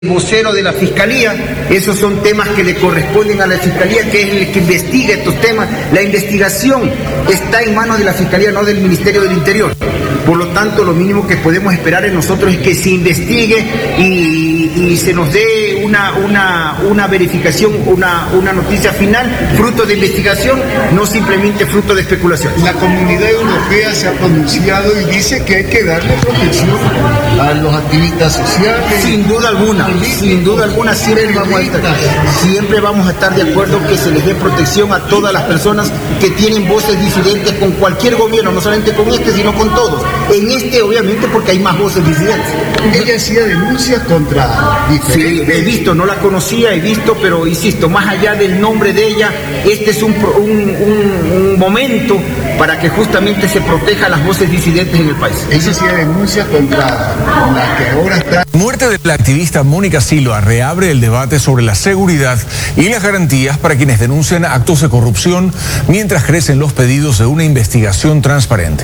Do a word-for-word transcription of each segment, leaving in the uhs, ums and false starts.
vocero de la Fiscalía, esos son temas que le corresponden a la Fiscalía, que es el que investiga estos temas. La investigación está en manos de la Fiscalía, no del Ministerio del Interior. Por lo tanto, lo mínimo que podemos esperar en nosotros es que se investigue y, y se nos dé una, una, una verificación, una, una noticia final, fruto de investigación, no simplemente fruto de especulación. La Comunidad Europea se ha pronunciado y dice que hay que darle protección a los activistas sociales. Sin duda alguna, sin duda alguna, siempre vamos a estar, siempre vamos a estar de acuerdo que se les dé protección a todas las personas que tienen voces disidentes con cualquier gobierno, no solamente con este, sino con todos. En este, obviamente, porque hay más voces disidentes. Ella hacía denuncias contra diferentes... Sí, he visto, no la conocía, he visto, pero insisto, más allá del nombre de ella, este es un, un, un, un momento para que justamente se proteja las voces disidentes en el país. Ella hacía denuncias contra la que ahora está... Muerte de la activista Mónica Silva reabre el debate sobre la seguridad y las garantías para quienes denuncian actos de corrupción mientras crecen los pedidos de una investigación transparente.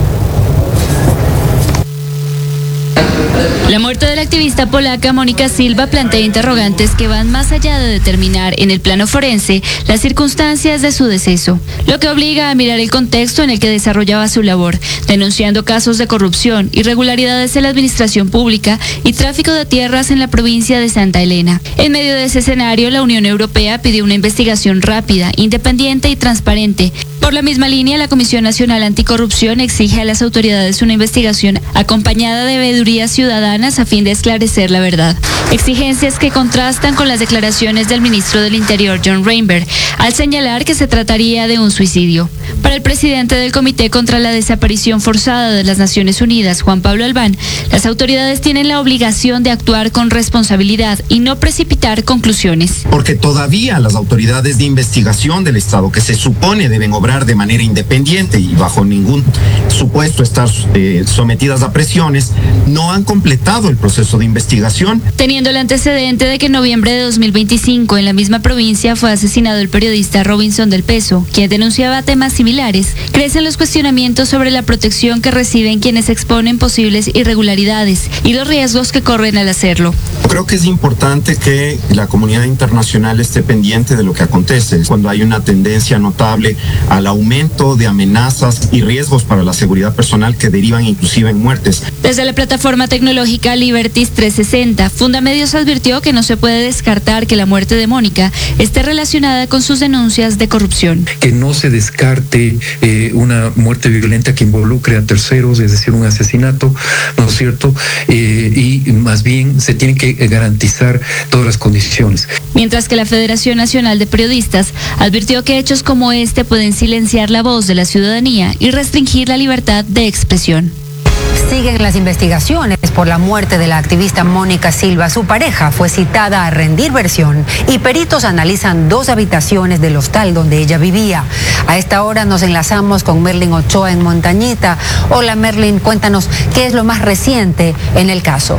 La muerte de la activista polaca Mónica Silva plantea interrogantes que van más allá de determinar en el plano forense las circunstancias de su deceso, lo que obliga a mirar el contexto en el que desarrollaba su labor, denunciando casos de corrupción, irregularidades en la administración pública y tráfico de tierras en la provincia de Santa Elena. En medio de ese escenario, la Unión Europea pidió una investigación rápida, independiente y transparente. Por la misma línea, la Comisión Nacional Anticorrupción exige a las autoridades una investigación acompañada de veedurías ciudadanas a fin de esclarecer la verdad. Exigencias que contrastan con las declaraciones del ministro del Interior, John Reinberg, al señalar que se trataría de un suicidio. Para el presidente del Comité contra la Desaparición Forzada de las Naciones Unidas, Juan Pablo Albán, las autoridades tienen la obligación de actuar con responsabilidad y no precipitar conclusiones. Porque todavía las autoridades de investigación del Estado, que se supone deben obrar de manera independiente y bajo ningún supuesto estar eh, sometidas a presiones, no han completado el proceso de investigación. Teniendo el antecedente de que en noviembre de dos mil veinticinco en la misma provincia fue asesinado el periodista Robinson del Peso, quien denunciaba temas similares, crecen los cuestionamientos sobre la protección que reciben quienes exponen posibles irregularidades y los riesgos que corren al hacerlo. Creo que es importante que la comunidad internacional esté pendiente de lo que acontece cuando hay una tendencia notable al aumento de amenazas y riesgos para la seguridad personal que derivan inclusive en muertes. Desde la plataforma tecnológica Liberties trescientos sesenta, Fundamedios advirtió que no se puede descartar que la muerte de Mónica esté relacionada con sus denuncias de corrupción. Que no se descarte eh, una muerte violenta que involucre a terceros, es decir, un asesinato, ¿no es cierto? Eh, y más bien se tienen que garantizar todas las condiciones. Mientras que la Federación Nacional de Periodistas advirtió que hechos como este pueden silenciar la voz de la ciudadanía y restringir la libertad de expresión. Siguen las investigaciones por la muerte de la activista Mónica Silva. Su pareja fue citada a rendir versión y peritos analizan dos habitaciones del hostal donde ella vivía. A esta hora nos enlazamos con Merlin Ochoa en Montañita. Hola Merlin, cuéntanos qué es lo más reciente en el caso.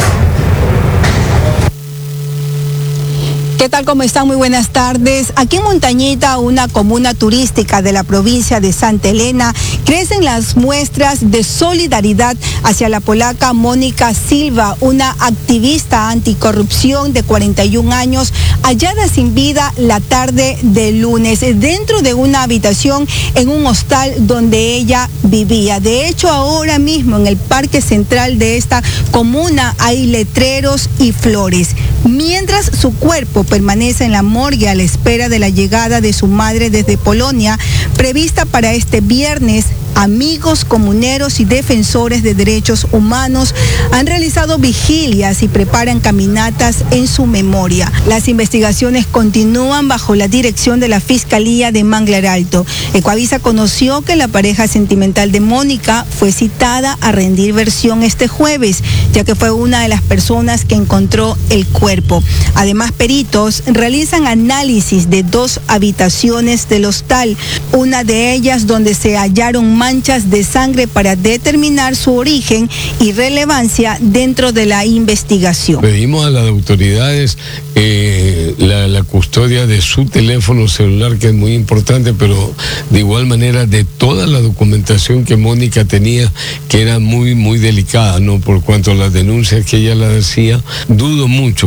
¿Qué tal? ¿Cómo están? Muy buenas tardes. Aquí en Montañita, una comuna turística de la provincia de Santa Elena, crecen las muestras de solidaridad hacia la polaca Mónica Silva, una activista anticorrupción de cuarenta y un años, hallada sin vida la tarde del lunes dentro de una habitación en un hostal donde ella vivía. De hecho, ahora mismo en el parque central de esta comuna hay letreros y flores, mientras su cuerpo permanece en la morgue a la espera de la llegada de su madre desde Polonia, prevista para este viernes. Amigos comuneros y defensores de derechos humanos han realizado vigilias y preparan caminatas en su memoria. Las investigaciones continúan bajo la dirección de la Fiscalía de Manglar Alto. Ecuavisa conoció que la pareja sentimental de Mónica fue citada a rendir versión este jueves, ya que fue una de las personas que encontró el cuerpo. Además, peritos realizan análisis de dos habitaciones del hostal, una de ellas donde se hallaron más manchas de sangre para determinar su origen y relevancia dentro de la investigación. Pedimos a las autoridades eh, la, la custodia de su teléfono celular, que es muy importante, pero de igual manera de toda la documentación que Mónica tenía, que era muy, muy delicada, ¿no? Por cuanto a las denuncias que ella la hacía, dudo mucho